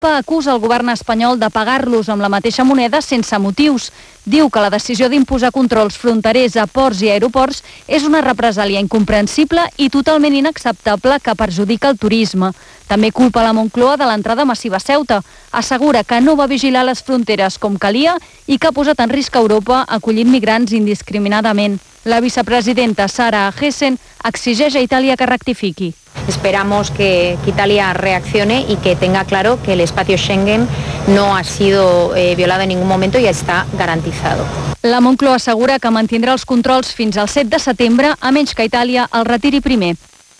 acusa el govern espanyol de pagar-los amb la mateixa moneda sense motius. Diu que la decisió d'imposar controls fronterers a ports i aeroports és una represàlia incomprensible i totalment inacceptable que perjudica el turisme. També culpa la Moncloa de l'entrada massiva a Ceuta. Assegura que no va vigilar les fronteres com calia i que ha posat en risc Europa acollint migrants indiscriminadament. La vicepresidenta Sara Hessen exigeix a Itàlia que rectifiqui. Esperamos que Italia reaccione y que tenga claro que el espacio Schengen no ha sido violado en ningún momento y está garantizado. La Moncloa assegura que mantindrà els controls fins al 7 de setembre, a menys que Itàlia el retiri primer.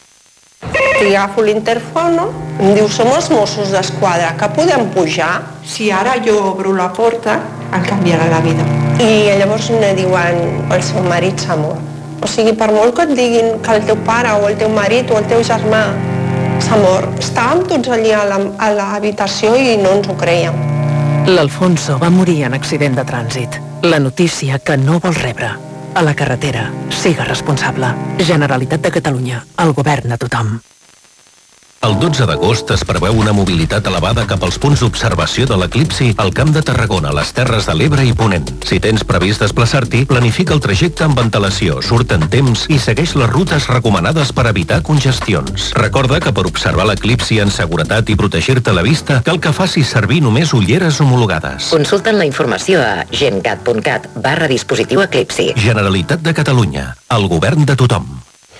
I agafo l'interfono, em diu, som els Mossos d'Esquadra, que podem pujar? Si ara jo obro la porta, em canviarà la vida. I llavors me diuen, el seu marit s'ha mort. O sigui, per molt que et diguin que el teu pare o el teu marit o el teu germà s'ha mort, estàvem tots allí a l'habitació i no ens ho creiem. L'Alfonso va morir en accident de trànsit. La notícia que no vols rebre. A la carretera, siga responsable. Generalitat de Catalunya, el govern de tothom. El 12 d'agost es preveu una mobilitat elevada cap als punts d'observació de l'eclipsi al Camp de Tarragona, les Terres de l'Ebre i Ponent. Si tens previst desplaçar-t'hi, planifica el trajecte amb antelació, surt en temps i segueix les rutes recomanades per evitar congestions. Recorda que per observar l'eclipsi en seguretat i protegir-te la vista, cal que facis servir només ulleres homologades. Consulten la informació a gencat.cat/dispositiu eclipsi. Generalitat de Catalunya, el govern de tothom.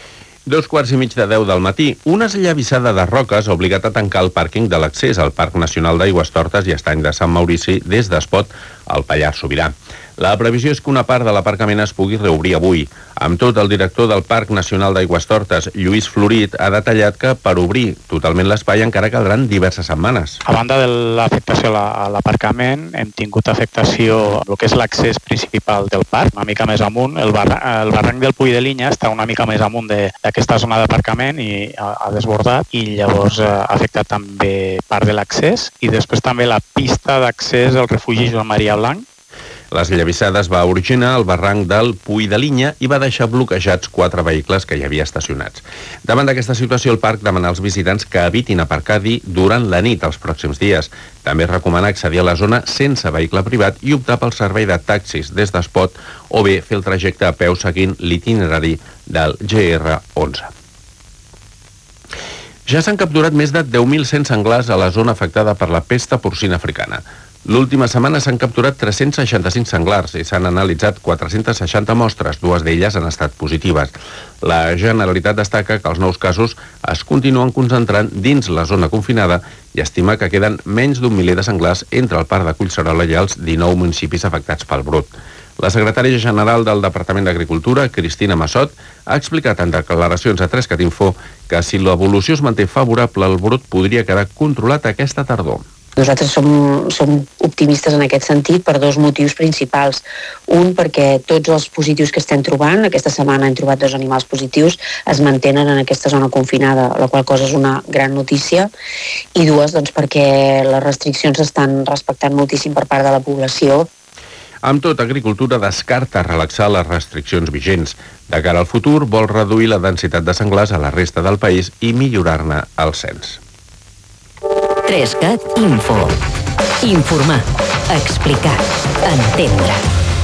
2:45 del matí, una esllavissada de roques ha obligat a tancar el pàrquing de l'accés al Parc Nacional d'Aigüestortes i Estany de Sant Maurici des d'Espot al Pallars Sobirà. La previsió és que una part de l'aparcament es pugui reobrir avui. Amb tot, el director del Parc Nacional d'Aigüestortes, Lluís Florit, ha detallat que per obrir totalment l'espai encara caldran diverses setmanes. A banda de l'afectació a l'aparcament, hem tingut afectació al que és l'accés principal del parc, una mica més amunt. El barranc del Puig de Linya està una mica més amunt d'aquesta zona d'aparcament i ha desbordat, i llavors ha afectat també part de l'accés, i després també la pista d'accés al refugi Joan Maria Blanc. L'esllavissada es va originar al barranc del Puig de Linya i va deixar bloquejats 4 vehicles que hi havia estacionats. Davant d'aquesta situació, el parc demana als visitants que evitin aparcar-hi durant la nit els pròxims dies. També recomana accedir a la zona sense vehicle privat i optar pel servei de taxis des d'Espot o bé fer el trajecte a peu seguint l'itinerari del GR11. Ja s'han capturat més de 10.100 senglars a la zona afectada per la pesta porcina africana. L'última setmana s'han capturat 365 senglars i s'han analitzat 460 mostres, 2 d'elles han estat positives. La Generalitat destaca que els nous casos es continuen concentrant dins la zona confinada i estima que queden menys d'un miler de senglars entre el parc de Collserola i els 19 municipis afectats pel brut. La secretària general del Departament d'Agricultura, Cristina Massot, ha explicat en declaracions a 3catinfo que si l'evolució es manté favorable, el brut podria quedar controlat aquesta tardor. Nosaltres som optimistes en aquest sentit per 2 motius principals. Un, perquè tots els positius que estem trobant, aquesta setmana hem trobat 2 animals positius, es mantenen en aquesta zona confinada, la qual cosa és una gran notícia. I 2, doncs, perquè les restriccions s'estan respectant moltíssim per part de la població. Amb tot, Agricultura descarta relaxar les restriccions vigents. De cara al futur, vol reduir la densitat de senglars a la resta del país i millorar-ne el cens. 3CAT Info. Informar, explicar, entendre.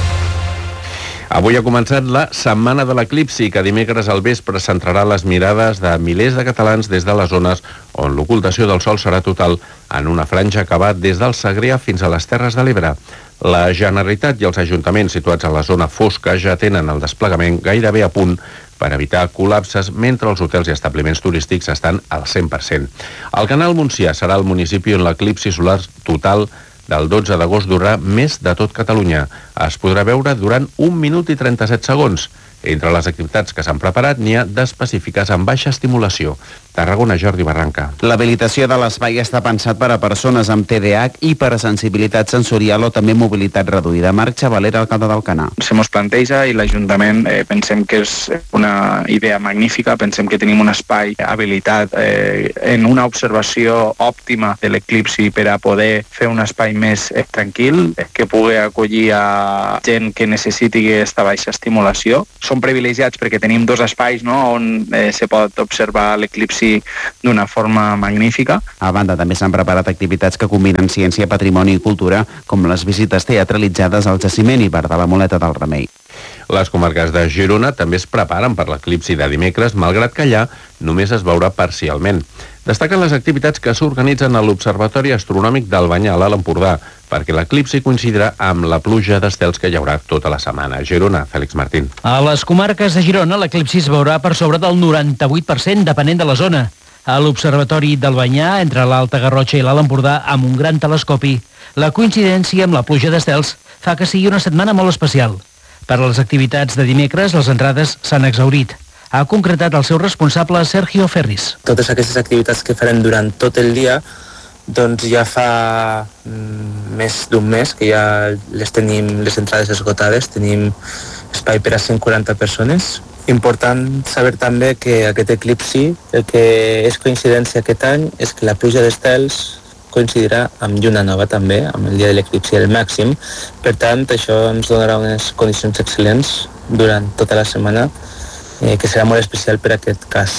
Avui ha començat la Setmana de l'Eclipsi, que dimecres al vespre centrarà les mirades de milers de catalans des de les zones on l'ocultació del sol serà total en una franja que va des del Segrià fins a les Terres de l'Ebre. La Generalitat i els ajuntaments situats a la zona fosca ja tenen el desplegament gairebé a punt per evitar col·lapses mentre els hotels i establiments turístics estan al 100%. El Canal Montsià serà el municipi on l'eclipsi solar total del 12 d'agost durarà més de tot Catalunya. Es podrà veure durant 1 minut i 37 segons. Entre les activitats que s'han preparat n'hi ha d'específiques amb baixa estimulació. Tarragona, Jordi Barranca. L'habilitació de l'espai està pensat per a persones amb TDAH, hipersensibilitat sensorial o també mobilitat reduïda. Marc Xavalera, alcalde d'Alcanar. Se mos planteja i l'Ajuntament pensem que és una idea magnífica, pensem que tenim un espai habilitat en una observació òptima de l'eclipsi per a poder fer un espai més tranquil, que pugui acollir a gent que necessiti aquesta baixa estimulació. Som privilegiats perquè tenim 2 espais, no?, on se pot observar l'eclipsi l'eclipsi d'una forma magnífica. A banda, també s'han preparat activitats que combinen ciència, patrimoni i cultura, com les visites teatralitzades al jaciment i bar de la Moleta del Remei. Les comarques de Girona també es preparen per l'eclipsi de dimecres, malgrat que allà només es veurà parcialment. Destaquen les activitats que s'organitzen a l'Observatori Astronòmic d'Albanyà, a l'Empordà, perquè l'eclipsi coincidirà amb la pluja d'estels que hi haurà tota la setmana. Girona, Fèlix Martín. A les comarques de Girona, l'eclipsi es veurà per sobre del 98%, depenent de la zona. A l'Observatori d'Albanyà, entre l'Alta Garrotxa i l'Alt Empordà, amb un gran telescopi, la coincidència amb la pluja d'estels fa que sigui una setmana molt especial. Per a les activitats de dimecres, les entrades s'han exhaurit. Ha concretat el seu responsable, Sergio Ferris. Totes aquestes activitats que farem durant tot el dia, doncs ja fa més d'un mes que ja tenim les entrades esgotades, tenim espai per a 140 persones. Important saber també que aquest eclipsi, el que és coincidència aquest any, és que la pluja d'estels coincidirà amb lluna nova també, amb el dia de l'eclipsi el màxim. Per tant, això ens donarà unes condicions excel·lents durant tota la setmana, que serà molt especial per aquest cas.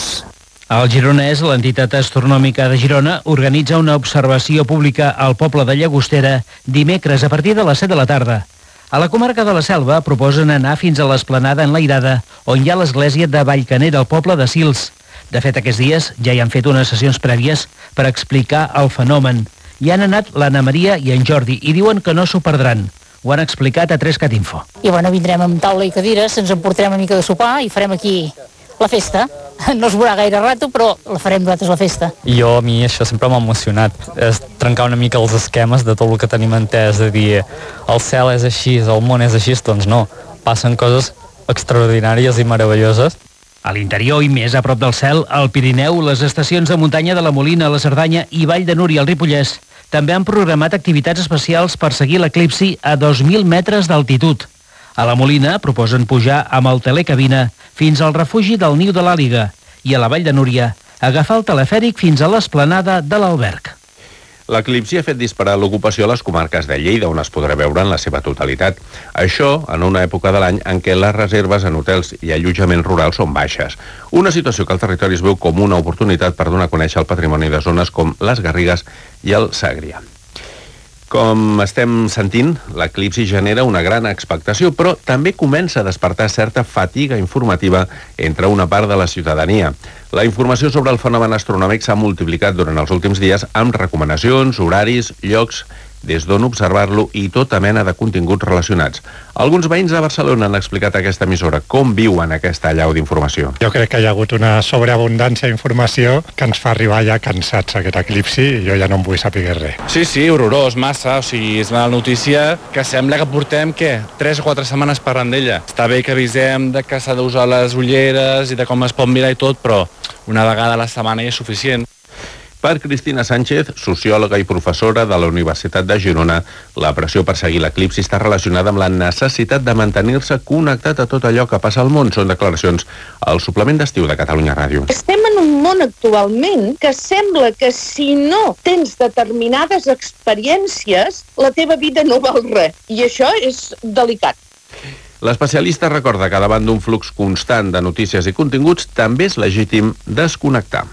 El Gironès, l'entitat astronòmica de Girona, organitza una observació pública al poble de Llagostera dimecres a partir de les 7 de la tarda. A la comarca de la Selva proposen anar fins a l'esplanada enlairada, on hi ha l'església de Vallcanera, al poble de Sils. De fet, aquests dies ja hi han fet unes sessions prèvies per explicar el fenomen. Hi han anat l'Anna Maria i en Jordi i diuen que no s'ho perdran. Ho han explicat a 3cat Info. I vindrem amb taula i cadires, ens emportarem una mica de sopar i farem aquí la festa. No es veurà gaire rato, però la farem nosaltres la festa. A mi això sempre m'ha emocionat. És trencar una mica els esquemes de tot el que tenim entès, de dir el cel és així, el món és així, doncs no. Passen coses extraordinàries i meravelloses. A l'interior i més a prop del cel, al Pirineu, les estacions de muntanya de la Molina, la Cerdanya i Vall de Núria, al Ripollès, també han programat activitats especials per seguir l'eclipsi a 2.000 metres d'altitud. A la Molina proposen pujar amb el telecabina fins al refugi del Niu de l'Àliga i a la Vall de Núria agafar el telefèric fins a l'esplanada de l'Alberg. L'eclipsi ha fet disparar l'ocupació a les comarques de Lleida, on es podrà veure en la seva totalitat. Això en una època de l'any en què les reserves en hotels i allotjaments rurals són baixes. Una situació que el territori es veu com una oportunitat per donar a conèixer el patrimoni de zones com les Garrigues i el Segrià. Com estem sentint, l'eclipsi genera una gran expectació, però també comença a despertar certa fatiga informativa entre una part de la ciutadania. La informació sobre el fenomen astronòmic s'ha multiplicat durant els últims dies amb recomanacions, horaris, llocs des d'on observar-lo i tota mena de continguts relacionats. Alguns veïns de Barcelona han explicat a aquesta emissora com viuen aquesta allau d'informació. Jo crec que hi ha hagut una sobreabundància d'informació que ens fa arribar ja cansats aquest eclipsi i jo ja no en vull saber res. Sí, horrorós, massa. O sigui, és una notícia que sembla que portem, 3 o 4 setmanes parlant d'ella. Està bé que avisem de que s'ha d'usar les ulleres i de com es pot mirar i tot, però una vegada a la setmana ja és suficient. Per Cristina Sánchez, sociòloga i professora de la Universitat de Girona, la pressió per seguir l'eclipsi està relacionada amb la necessitat de mantenir-se connectat a tot allò que passa al món. Són declaracions al suplement d'estiu de Catalunya Ràdio. Estem en un món actualment que sembla que si no tens determinades experiències, la teva vida no val res. I això és delicat. L'especialista recorda que davant d'un flux constant de notícies i continguts també és legítim desconnectar.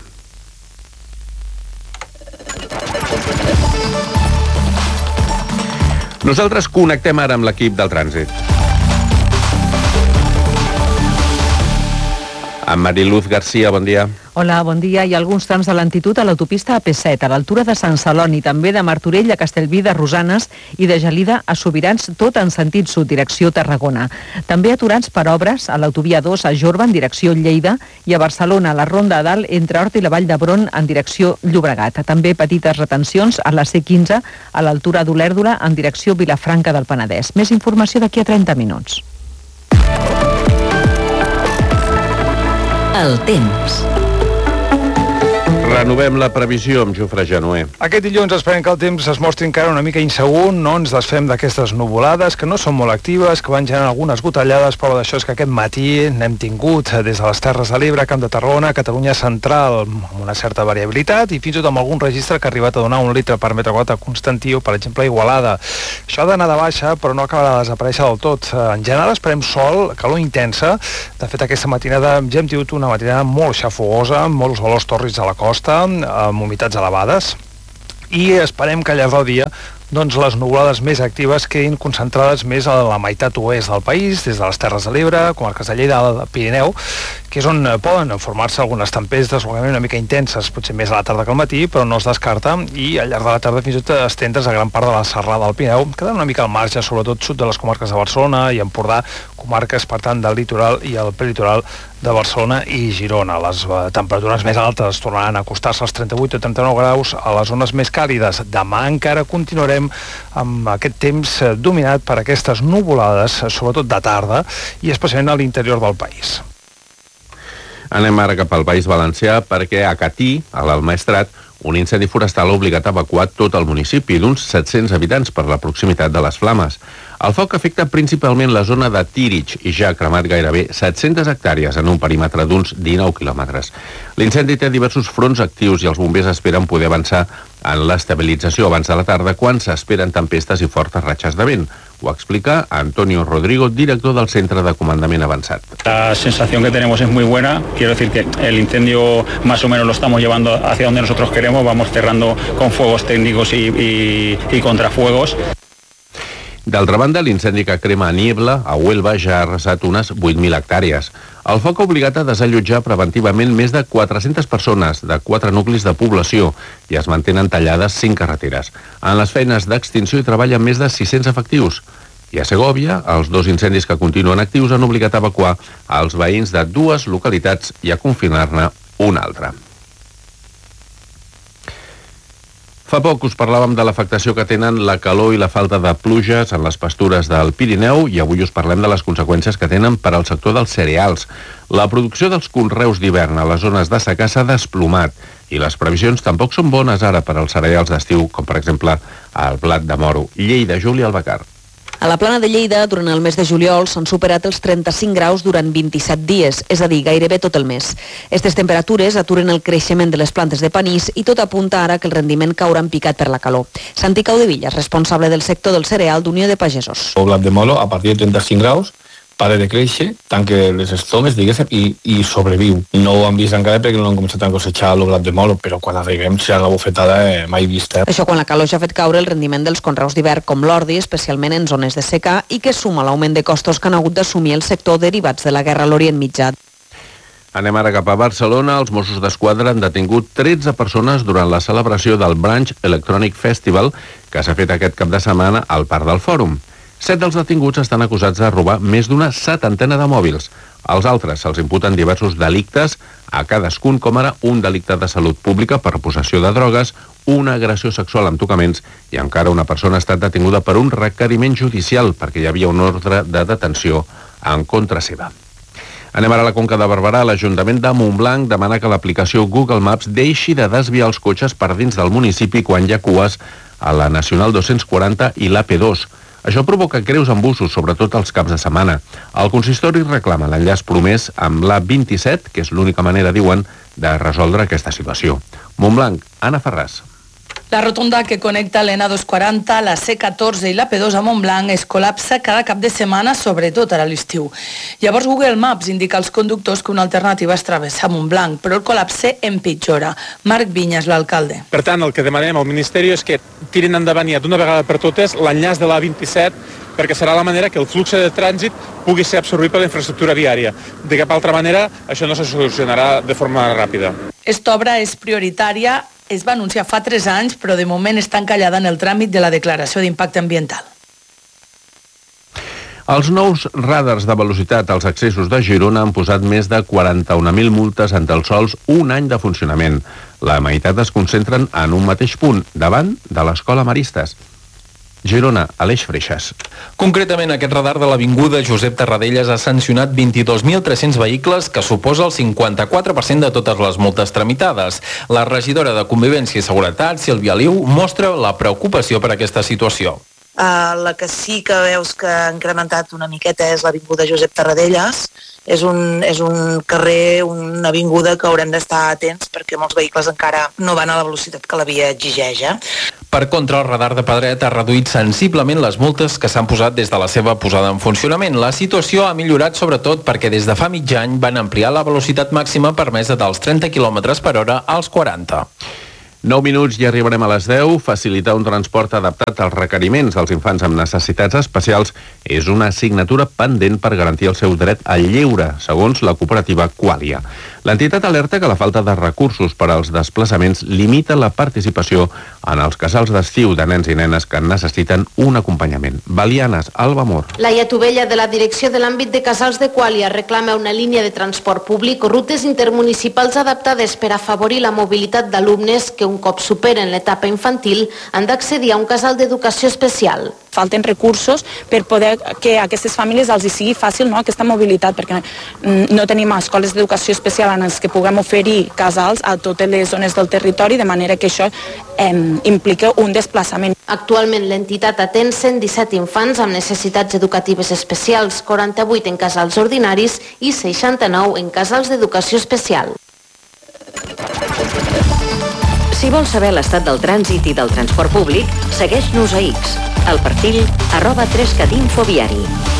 Nosaltres connectem ara amb l'equip del trànsit. Amb Mariluz Garcia, bon dia. Hola, bon dia. Hi ha alguns trams de lentitud a l'autopista AP7, a l'altura de Sant Celoni, també de Martorell a Castellví de Rosanes i de Gelida a Sobirans, tot en sentit sud, direcció Tarragona. També aturats per obres a l'autovia 2 a Jorba, en direcció Lleida, i a Barcelona, a la Ronda a Dalt, entre Hort i la Vall d'Hebron, en direcció Llobregat. També petites retencions a la C15, a l'altura d'Olèrdola, en direcció Vilafranca del Penedès. Més informació d'aquí a 30 minuts. Renovem la previsió amb Jofre Genuer. Aquest dilluns esperem que el temps es mostri encara una mica insegur, no ens desfem d'aquestes nuvolades, que no són molt actives, que van generant algunes gotellades. Prova d'això és que aquest matí n'hem tingut des de les Terres de l'Ebre, Camp de Tarragona, Catalunya Central, amb una certa variabilitat, i fins i tot amb algun registre que ha arribat a donar 1 litre per metre quadrat a Constantí o, per exemple, a Igualada. Això ha d'anar de baixa, però no acabarà de desaparèixer del tot. En general esperem sol, calor intensa. De fet, aquesta matinada ja hem tingut una matinada molt xafogosa, amb molts valors tòrrids a la costa, amb humitats elevades, i esperem que al llarg del dia les nuvolades més actives quedin concentrades més a la meitat oest del país, des de les Terres de l'Ebre, comarques de Lleida, al Pirineu, que és on poden formar-se algunes tempestes una mica intenses, potser més a la tarda que al matí, però no es descarta, i al llarg de la tarda fins i tot estendre's a gran part de la serrada del Pirineu, quedant una mica al marge, sobretot sud de les comarques de Barcelona i Empordà, comarques, per tant, del litoral i el prelitoral de Barcelona i Girona. Les temperatures més altes tornaran a acostar-se als 38 o 39 graus a les zones més càlides. Demà encara continuarem amb aquest temps dominat per aquestes nuvolades, sobretot de tarda, i especialment a l'interior del país. Anem ara cap al País Valencià perquè a Catí, a l'Almaestrat, un incendi forestal ha obligat a evacuar tot el municipi d'uns 700 habitants per la proximitat de les flames. El foc afecta principalment la zona de Tírig i ja ha cremat gairebé 700 hectàrees en un perímetre d'uns 19 quilòmetres. L'incendi té diversos fronts actius i els bombers esperen poder avançar en l'estabilització abans de la tarda, quan s'esperen tempestes i fortes ratxes de vent. Ho explica Antonio Rodrigo, director del Centre de Comandament Avançat. La sensación que tenemos es muy buena. Quiero decir que el incendio más o menos lo estamos llevando hacia donde nosotros queremos. Vamos cerrando con fuegos técnicos y contrafuegos. D'altra banda, l'incendi que crema a Niebla, a Huelva, ja ha arrasat unes 8.000 hectàrees. El foc ha obligat a desallotjar preventivament més de 400 persones de 4 nuclis de població i es mantenen tallades 5 carreteres. En les feines d'extinció hi treballen més de 600 efectius. I a Segòvia, els 2 incendis que continuen actius han obligat a evacuar els veïns de 2 localitats i a confinar-ne una altra. Fa poc us parlàvem de l'afectació que tenen la calor i la falta de pluges en les pastures del Pirineu i avui us parlem de les conseqüències que tenen per al sector dels cereals. La producció dels conreus d'hivern a les zones de secà s'ha desplomat i les previsions tampoc són bones ara per als cereals d'estiu, com per exemple el blat de moro. Lleida, Júlia Albacar. A la plana de Lleida, durant el mes de juliol, s'han superat els 35 graus durant 27 dies, és a dir, gairebé tot el mes. Aquestes temperatures aturen el creixement de les plantes de panís i tot apunta ara que el rendiment caurà en picat per la calor. Santi Caudevillas, responsable del sector del cereal d'Unió de Pagesos. El blat de moro, a partir de 35 graus, para de créixer, tanca les estomes, diguéssim, i sobreviu. No ho han vist encara perquè no han començat a cosechar el blat de moro, però quan arribem serà una bufetada mai vista. Això quan la calor ja ha fet caure el rendiment dels conreus d'hivern com l'ordi, especialment en zones de secà, i que suma l'augment de costos que han hagut d'assumir el sector derivats de la guerra a l'Orient Mitjà. Anem ara cap a Barcelona. Els Mossos d'Esquadra han detingut 13 persones durant la celebració del Branch Electronic Festival que s'ha fet aquest cap de setmana al Parc del Fòrum. 7 dels detinguts estan acusats de robar més d'una 70 de mòbils. Als altres se'ls imputen diversos delictes, a cadascun com ara un delicte de salut pública per possessió de drogues, una agressió sexual amb tocaments i encara una persona ha estat detinguda per un requeriment judicial perquè hi havia un ordre de detenció en contra seva. Anem ara a la Conca de Barberà. L'Ajuntament de Montblanc demana que l'aplicació Google Maps deixi de desviar els cotxes per dins del municipi quan hi ha cues a la Nacional 240 i l'AP2. Això provoca greus embussos, sobretot els caps de setmana. El consistori reclama l'enllaç promès amb l'A27, que és l'única manera, diuen, de resoldre aquesta situació. Montblanc, Anna Ferràs. La rotonda que connecta l'N240, la C14 i l'AP2 a Montblanc es col·lapsa cada cap de setmana, sobretot ara a l'estiu. Llavors Google Maps indica als conductors que una alternativa és travessar Montblanc, però el col·lapse empitjora. Marc Vinyes, l'alcalde. Per tant, el que demanem al Ministeri és que tirin endavant ja d'una vegada per totes l'enllaç de l'A27, perquè serà la manera que el flux de trànsit pugui ser absorbit per la infraestructura viària. De cap altra manera, això no se solucionarà de forma ràpida. Esta obra és prioritària. Es va anunciar fa 3 anys, però de moment està encallada en el tràmit de la declaració d'impacte ambiental. Els nous radars de velocitat als accessos de Girona han posat més de 41.000 multes en tan sols un any de funcionament. La meitat es concentren en un mateix punt, davant de l'Escola Maristes. Girona, Aleix Freixas. Concretament, aquest radar de l'Avinguda Josep Tarradellas ha sancionat 22.300 vehicles, que suposa el 54% de totes les multes tramitades. La regidora de Convivència i Seguretat, Sílvia Liu, mostra la preocupació per aquesta situació. La que sí que veus que ha incrementat una miqueta és l'Avinguda Josep Tarradellas. És un carrer, una avinguda que haurem d'estar atents perquè molts vehicles encara no van a la velocitat que la via exigeix. Per contra, el radar de Pedret ha reduït sensiblement les multes que s'han posat des de la seva posada en funcionament. La situació ha millorat sobretot perquè des de fa mig any van ampliar la velocitat màxima permesa dels 30 km per hora als 40. 9 minuts i arribarem a les 10. Facilitar un transport adaptat als requeriments dels infants amb necessitats especials és una assignatura pendent per garantir el seu dret al lleure, segons la cooperativa Qualia. L'entitat alerta que la falta de recursos per als desplaçaments limita la participació en els casals d'estiu de nens i nenes que necessiten un acompanyament. Balianes, Alba Mor. Laia Tovella, de la direcció de l'àmbit de casals de Qualia, reclama una línia de transport públic o rutes intermunicipals adaptades per afavorir la mobilitat d'alumnes que un cop superen l'etapa infantil han d'accedir a un casal d'educació especial. Falten recursos per poder que a aquestes famílies els hi sigui fàcil, no, aquesta mobilitat, perquè no tenim escoles d'educació especial en les que puguem oferir casals a totes les zones del territori, de manera que això implica un desplaçament. Actualment l'entitat atén 117 infants amb necessitats educatives especials, 48 en casals ordinaris i 69 en casals d'educació especial. Si vols saber l'estat del trànsit i del transport públic, segueix-nos a X, al perfil @3catinfoviari.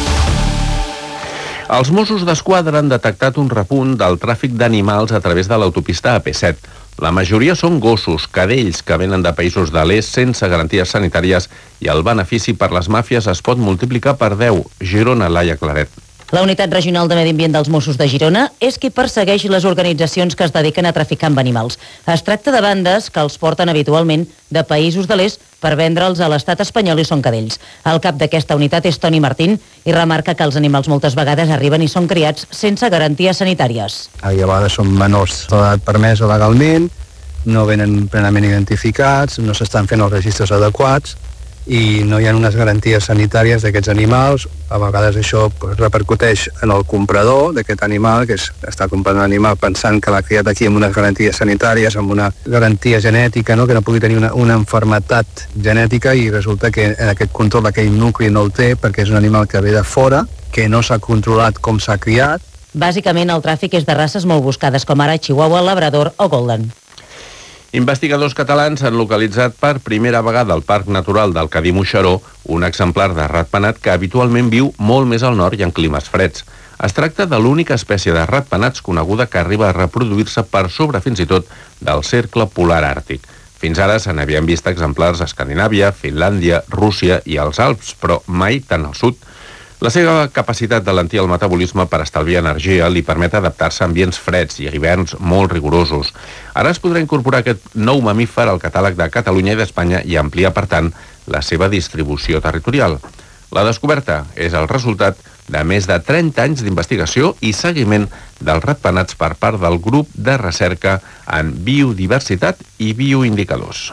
Els Mossos d'Esquadra han detectat un repunt del tràfic d'animals a través de l'autopista AP7. La majoria són gossos, cadells que venen de països de l'est sense garanties sanitàries i el benefici per les màfies es pot multiplicar per 10. Girona, Laia Claret. La Unitat Regional de Medi Ambient dels Mossos de Girona és qui persegueix les organitzacions que es dediquen a traficar amb animals. Es tracta de bandes que els porten habitualment de països de l'est per vendre'ls a l'estat espanyol i són cadells. El cap d'aquesta unitat és Toni Martín i remarca que els animals moltes vegades arriben i són criats sense garanties sanitàries. A vegades són menors d'edat permesa legalment, no venen plenament identificats, no s'estan fent els registres adequats i no hi ha unes garanties sanitàries d'aquests animals. A vegades això repercuteix en el comprador d'aquest animal, que està comprant un animal pensant que l'ha criat aquí amb unes garanties sanitàries, amb una garantia genètica, no? Que no pugui tenir una enfermetat genètica, i resulta que en aquest control d'aquell nucli no el té perquè és un animal que ve de fora, que no s'ha controlat com s'ha criat. Bàsicament el tràfic és de races molt buscades com ara Chihuahua, Labrador o Golden. Investigadors catalans han localitzat per primera vegada al Parc Natural del Cadí-Moixeró un exemplar de ratpenat que habitualment viu molt més al nord i en climes freds. Es tracta de l'única espècie de ratpenats coneguda que arriba a reproduir-se per sobre fins i tot del cercle polar àrtic. Fins ara se n'havien vist exemplars a Escandinàvia, Finlàndia, Rússia i els Alps, però mai tan al sud. La seva capacitat d'alentir el metabolisme per estalviar energia li permet adaptar-se a ambients freds i a hiverns molt rigorosos. Ara es podrà incorporar aquest nou mamífer al catàleg de Catalunya i d'Espanya i ampliar, per tant, la seva distribució territorial. La descoberta és el resultat de més de 30 anys d'investigació i seguiment dels ratpenats per part del grup de recerca en biodiversitat i bioindicadors.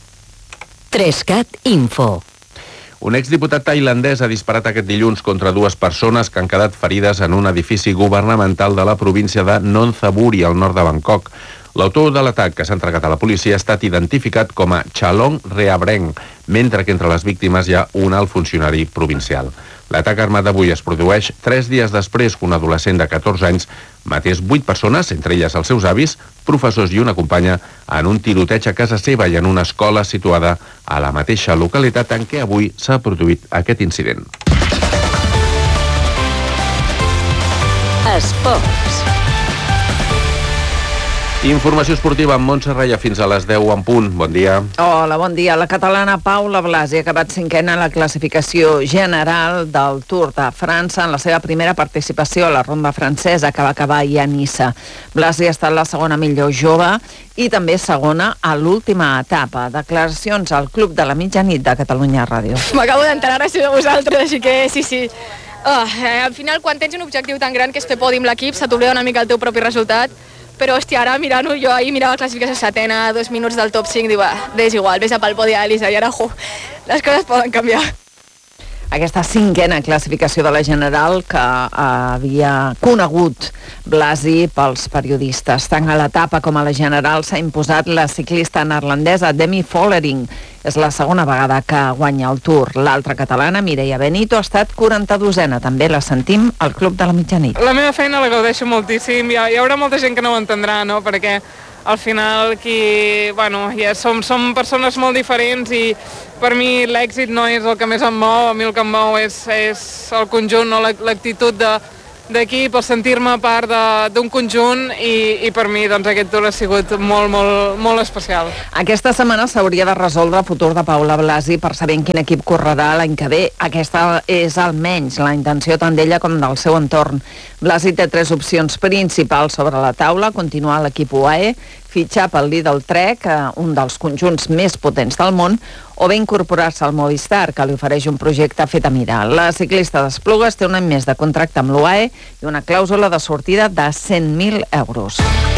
3CAT Info. Un exdiputat tailandès ha disparat aquest dilluns contra dues persones que han quedat ferides en un edifici governamental de la província de Nonthaburi, al nord de Bangkok. L'autor de l'atac, que s'ha entregat a la policia, ha estat identificat com a Chalong Reabreng, mentre que entre les víctimes hi ha un alt funcionari provincial. L'atac armat d'avui es produeix 3 dies després que un adolescent de 14 anys matés 8 persones, entre elles els seus avis, professors i una companya, en un tiroteig a casa seva i en una escola situada a la mateixa localitat en què avui s'ha produït aquest incident. Esports. Informació esportiva amb Montse Reia fins a les 10 en punt. Bon dia. Hola, bon dia. La catalana Paula Blasi ha acabat cinquena a la classificació general del Tour de França en la seva primera participació a la ronda francesa que va acabar ahir a Niça. Blasi ha estat la segona millor jove i també segona a l'última etapa. Declaracions al Club de la Mitjanit de Catalunya Ràdio. M'acabo d'enterar gràcies a vosaltres, així que sí. Al final, quan tens un objectiu tan gran que és fer podi amb l'equip, se t'oblida una mica el teu propi resultat. Però, hòstia, ara mirant-ho, jo ahir mirava la classificació setena, 2 minuts del top 5, diu, és igual, vés a pel podi a l'Elisa, i ara, les coses poden canviar. Aquesta 5a classificació de la General que havia conegut Blasi pels periodistes. Tant a l'etapa com a la General s'ha imposat la ciclista neerlandesa Demi Vollering. És la segona vegada que guanya el Tour. L'altra catalana, Mireia Benito, ha estat 42a. També la sentim al Club de la Mitjanit. La meva feina la gaudeixo moltíssim. Hi haurà molta gent que no ho entendrà, no? Perquè al final som persones molt diferents i per mi l'èxit no és el que més em mou, a mi el que em mou és el conjunt, no? L'actitud d'equip, el sentir-me part d'un conjunt i per mi doncs, aquest Tour ha sigut molt, molt, molt especial. Aquesta setmana s'hauria de resoldre el futur de Paula Blasi per saber en quin equip correrà l'any que ve. Aquesta és almenys la intenció tant d'ella com del seu entorn. Blasi té 3 opcions principals sobre la taula: continuar a l'equip UAE, fitxar pel Lidl Trek, un dels conjunts més potents del món, o bé incorporar-se al Movistar, que li ofereix un projecte fet a mirar. La ciclista d'Esplugues té un any més de contracte amb l'UAE i una clàusula de sortida de 100.000 euros.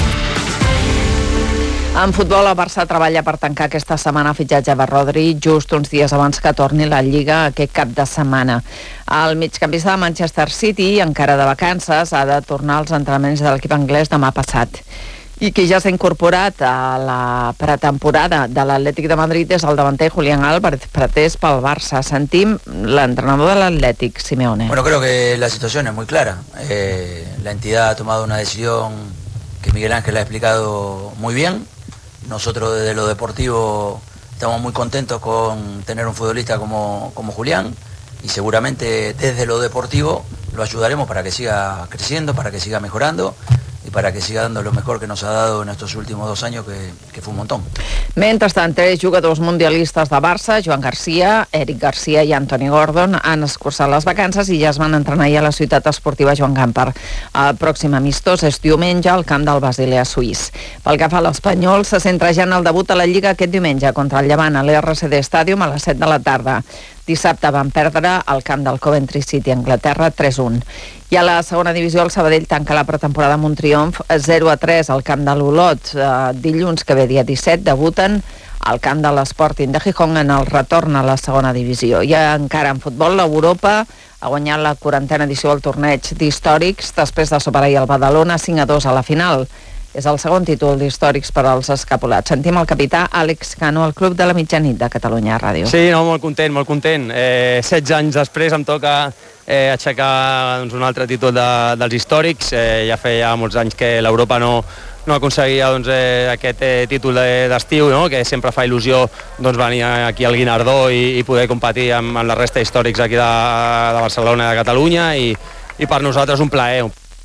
En futbol, el Barça treballa per tancar aquesta setmana fitxatge de Rodri just uns dies abans que torni la Lliga aquest cap de setmana. El migcampista de Manchester City, encara de vacances, ha de tornar als entrenaments de l'equip anglès demà passat. I qui ja s'ha incorporat a la pretemporada de l'Atlètic de Madrid és el davanter Julián Álvarez, pretès pel Barça. Sentim l'entrenador de l'Atlètic, Simeone. Bueno, creo que la situación es muy clara. La entidad ha tomado una decisión que Miguel Ángel ha explicado muy bien. Nosotros desde lo deportivo estamos muy contentos con tener un futbolista como Julián y seguramente desde lo deportivo lo ayudaremos para que siga creciendo, para que siga mejorando y para que siga dando lo mejor que nos ha dado en estos últimos 2 años, que fue un montón. Mentrestant, 3 jugadors mundialistes de Barça, Joan Garcia, Eric Garcia i Anthony Gordon, han escurçat les vacances i ja es van entrenar a la ciutat esportiva Joan Gamper. El pròxim amistós és diumenge al camp del Basilea suís. Pel que fa a l'Espanyol, se centra ja en el debut a la Lliga aquest diumenge contra el Llevant a l'RCD Stadium a les 7 de la tarda. Dissabte van perdre al camp del Coventry City, Anglaterra, 3-1. I a la segona divisió, el Sabadell tanca la pretemporada amb un triomf 0-3 al camp de l'Olot. Dilluns que ve, dia 17, debuten al camp de l'Sporting de Gijón en el retorn a la segona divisió. I encara en futbol, l'Europa ha guanyat la 40a edició del torneig d'històrics després de superar el Badalona 5-2 a la final. És el segon títol d'històrics per als escapulats. Sentim el capità Àlex Cano al Club de la Mitjanit de Catalunya Ràdio. Sí, no, molt content, molt content. 16 anys després em toca aixecar un altre títol dels històrics. Ja feia molts anys que l'Europa no aconseguia aquest títol d'estiu, no? Que sempre fa il·lusió venir aquí al Guinardó i poder competir amb la resta d'històrics aquí de Barcelona i de Catalunya i per nosaltres un plaer.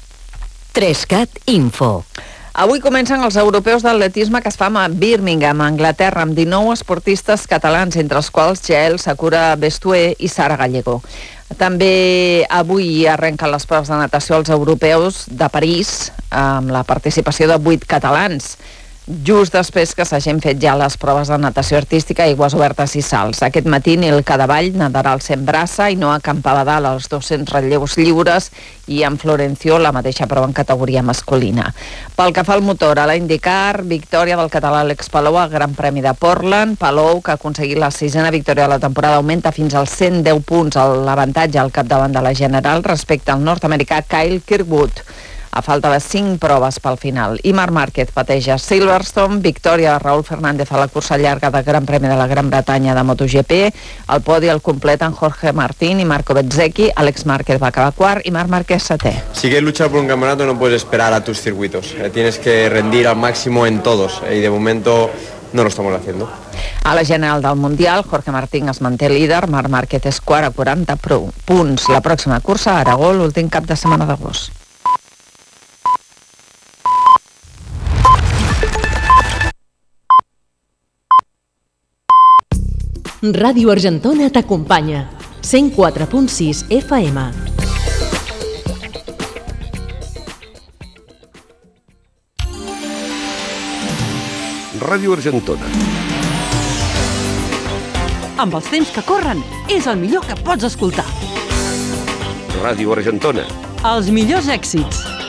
3CAT Info. Avui comencen els europeus d'atletisme que es fan a Birmingham, Anglaterra, amb 19 esportistes catalans, entre els quals Jael Sakura Bestué i Sara Gallego. També avui arrenquen les proves de natació als europeus de París, amb la participació de 8 catalans, just després que s'hagin fet ja les proves de natació artística, aigües obertes i salts. Aquest matí Nil Cadavall nadarà al 100 braça i Noa Campabadal als 200 relleus lliures i en Florencio la mateixa prova en categoria masculina. Pel que fa al motor, a la IndyCar, victòria del català Àlex Palou al Gran Premi de Portland. Palou, que ha aconseguit la 6a victòria de la temporada, augmenta fins als 110 punts l'avantatge al capdavant de la general respecte al nord-americà Kyle Kirkwood, a falta de 5 proves pel final. I Marc Márquez pateix a Silverstone, victòria de Raúl Fernández a la cursa llarga del Gran Premi de la Gran Bretanya de MotoGP. El podi el completen Jorge Martín i Marco Bezzecchi. Àlex Márquez va acabar quart i Marc Márquez setè. Si quieres luchar por un campeonato no puedes esperar a tus circuitos. Tienes que rendir al máximo en todos y de momento no lo estamos haciendo. A la general del Mundial, Jorge Martín es manté líder, Marc Márquez és quart a 40 punts. La pròxima cursa a Aragó, l'últim cap de setmana d'agost. Ràdio Argentona t'acompanya. 104.6 FM. Ràdio Argentona. Amb els temps que corren, és el millor que pots escoltar. Ràdio Argentona. Els millors èxits.